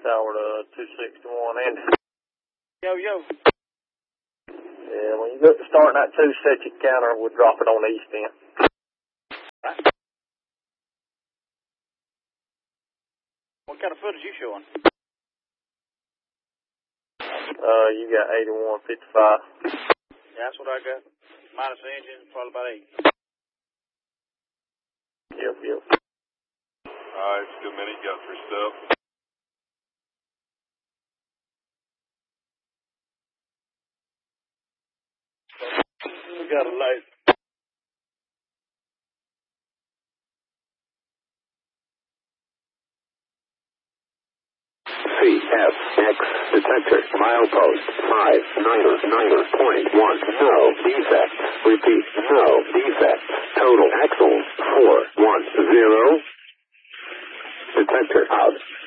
Tower to 261 and... Yo, yo. Yeah, when you look to start that 2, set your counter, we'll drop it on the east end. What kind of footage you showing? You got 8155. Yeah, that's what I got. Minus the engine, probably about 8. Yep. Alright, still minute, got 3 stuff. We got a light. CFX detector, milepost 599.1, no defect. Repeat, no defect. Total axles 410. Detector out.